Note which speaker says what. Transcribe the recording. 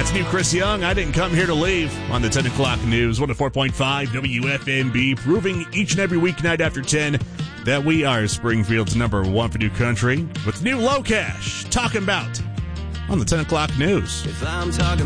Speaker 1: That's new Chris Young. I didn't come here to leave on the 10 o'clock news. 104.5 WFNB, proving each and every weeknight after 10 that we are Springfield's number one for new country with new Low Cash talking about on the 10 o'clock news.
Speaker 2: If I'm talking